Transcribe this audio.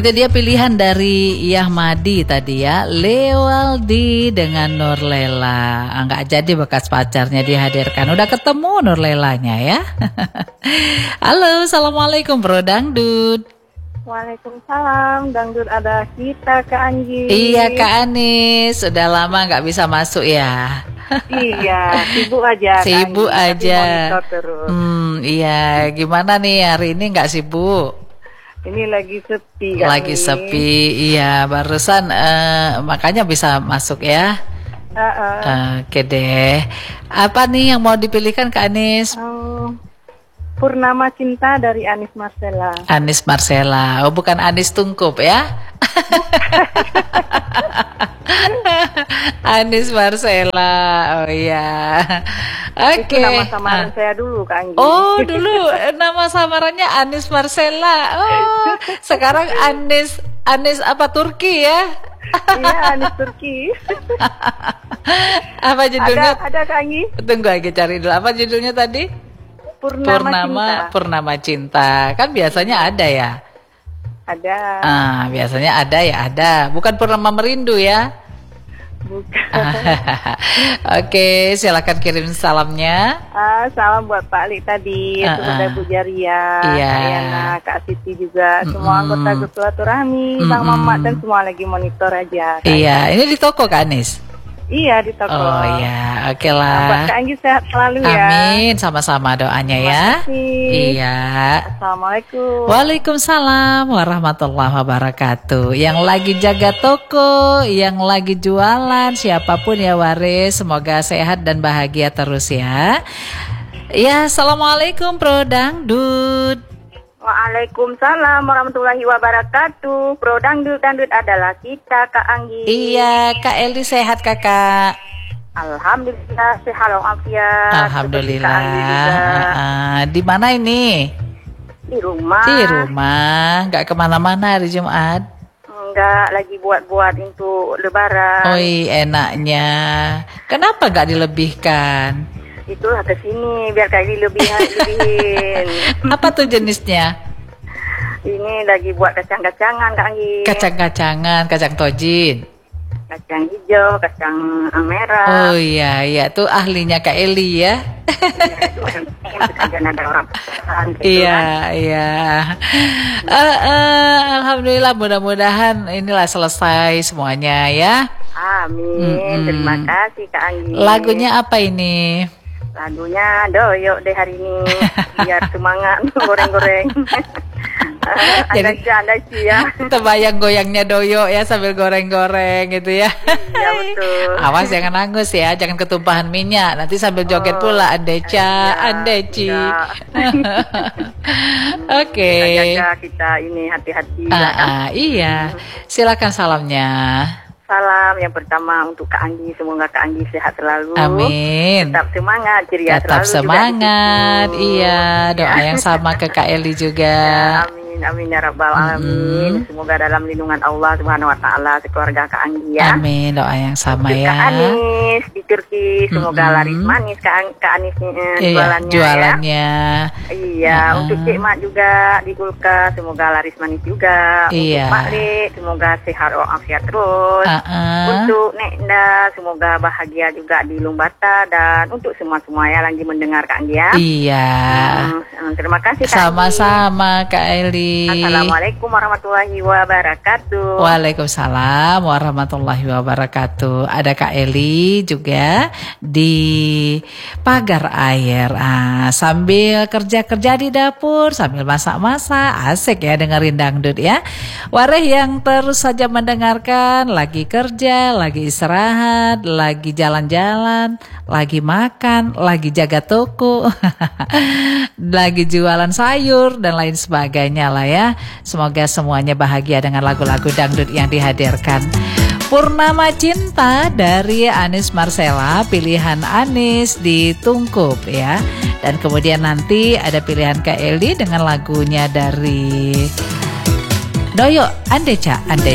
Itu dia pilihan dari Yahmadi tadi ya, Lewaldi dengan Nurlela. Nggak jadi bekas pacarnya dihadirkan. Udah ketemu Nurlelanya ya. Halo, assalamualaikum Bro Dangdut. Waalaikumsalam, Dangdut ada kita Kak Anggi. Iya Kak Anis, sudah lama nggak bisa masuk ya. Iya, sibuk aja. Sibuk Kak Anggi, aja. monitor terus. Iya, gimana nih hari ini nggak sibuk? Ini lagi sepi Kak Lagi Anggi. sepi, iya barusan makanya bisa masuk ya. Oke deh. Apa nih yang mau dipilihkan Kak Anis? Purnama Cinta dari Anis Marcella. Anis Marcella, oh bukan Anis Tungkup ya? Anis Marcella, oh iya. Oke. Itu nama samaran saya dulu Kak Anggi. Oh dulu nama samarannya Anis Marcella. Oh sekarang Anis apa Turki ya? Iya, Anis Turki. Apa judulnya? Ada Kak Anggi. Tunggu lagi cari dulu. Apa judulnya tadi? Purnama Cinta. Kan biasanya ada ya? Ada. Biasanya ada ya ada. Bukan Purnama Merindu ya? Bukan. Oke, silakan kirim salamnya. Salam buat Pak Ali tadi, terus ada Bu Jaria, Iya. Kak Yana, Kak Siti juga, semua anggota Silaturahmi, Bang Mamat dan semua lagi monitor aja. Iya, ini di toko Kak Anis? Iya di toko. Oh iya, oke Buat lah. Kak Anggi sehat selalu ya. Amin, sama-sama doanya ya. Terima kasih. Iya. Assalamualaikum. Waalaikumsalam warahmatullahi wabarakatuh. Yang lagi jaga toko, yang lagi jualan, siapapun ya waris, semoga sehat dan bahagia terus ya. Ya, assalamualaikum Bro Dangdut. Waalaikumsalam warahmatullahi wabarakatuh. Bro Dangdut adalah kita Kak Anggi. Iya, Kak Eli sehat kakak. Alhamdulillah sehat walafiat. Alhamdulillah. Kak Anggi juga. Di mana ini? Di rumah. Di rumah, nggak kemana-mana hari Jumat. Enggak, lagi buat-buat untuk lebaran. Oi, enaknya. Kenapa nggak dilebihkan? Itulah ke sini biar kali lebihin. Apa tuh jenisnya? Ini lagi buat kacang-kacangan Kak Anggi. Kacang-kacangan, kacang tojin. Kacang hijau, kacang merah. Oh iya, iya tuh ahlinya Kak Eli ya. Ada orang Iya, iya. Alhamdulillah, mudah-mudahan inilah selesai semuanya ya. Amin. Terima kasih Kak Anggi. Lagunya apa ini? Lagunya doyok deh hari ini biar semangat goreng-goreng. Ada sih ya. Terbayang goyangnya doyok ya sambil goreng-goreng gitu ya. Iya betul. Awas jangan hangus ya, jangan ketumpahan minyak. Nanti sambil joget pula andeca, andeci. Oke. Kita ini hati-hati. Iya. Silakan salamnya. Salam yang pertama untuk Kak Anggi, semoga Kak Anggi sehat selalu. Amin. Tetap semangat, ceria Tetap selalu. Semangat, iya. Doa yang sama ke Kak Eli juga. Ya, amin ya rabbal alamin. Semoga dalam lindungan Allah Subhanahu wa taala sekeluarga Kak Anggi ya. Amin, doa yang sama untuk ya. Kak Anis di Turki, semoga laris manis Kak Anis jualannya. Iya, untuk Cik Mat juga di Kulkas, semoga laris manis juga. Iya. Untuk Pak Le, semoga sehat walafiat terus. Untuk Nek Nda, semoga bahagia juga di Lumbata, dan untuk semua yang lagi mendengar Kak Anggi ya. Iya. Terima kasih Kak Sama-sama Kak Eli. Assalamualaikum warahmatullahi wabarakatuh. Waalaikumsalam warahmatullahi wabarakatuh. Ada Kak Eli juga di pagar air. Sambil kerja-kerja di dapur, sambil masak-masak, asik ya dengerin dangdut ya. Wareh yang terus saja mendengarkan, lagi kerja, lagi istirahat, lagi jalan-jalan, lagi makan, lagi jaga toko, lagi jualan sayur dan lain sebagainya lah ya. Semoga semuanya bahagia dengan lagu-lagu dangdut yang dihadirkan. Purnama Cinta dari Anis Marcella, pilihan Anis di Tungkup ya. Dan kemudian nanti ada pilihan Kak Eli dengan lagunya dari Doyo Andeca.